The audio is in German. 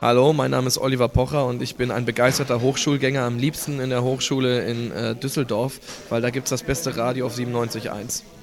Hallo, mein Name ist Oliver Pocher und ich bin ein begeisterter Hochschulgänger, am liebsten in der Hochschule in Düsseldorf, weil da gibt es das beste Radio auf 97.1.